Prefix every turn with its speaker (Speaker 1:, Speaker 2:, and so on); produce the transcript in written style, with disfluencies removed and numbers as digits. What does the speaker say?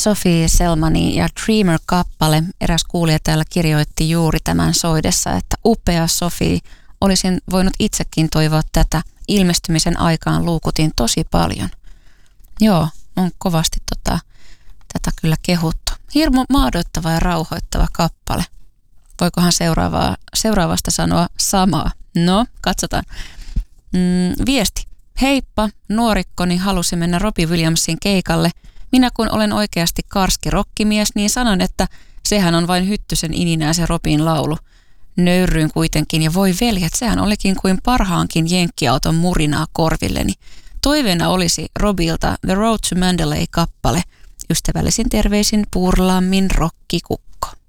Speaker 1: Sophie Selmanin ja Dreamer-kappale. Eräs kuulija täällä kirjoitti juuri tämän soidessa, että upea Sophie. Olisin voinut itsekin toivoa tätä. Ilmestymisen aikaan luukutin tosi paljon. Joo, on kovasti tätä kyllä kehuttu. Hirmu maadoittava ja rauhoittava kappale. Voikohan seuraavasta sanoa samaa? No, katsotaan. Viesti. Heippa, nuorikkoni halusi mennä Robbie Williamsin keikalle. Minä kun olen oikeasti karski rokkimies, niin sanon, että sehän on vain Hyttysen ininää se Robin laulu. Nöyrryin kuitenkin ja voi veljet, sehän olikin kuin parhaankin jenkkiauton murinaa korvilleni. Toiveena olisi Robilta The Road to Mandalay-kappale. Ystävällisin terveisin Puurlammin rokkikukko.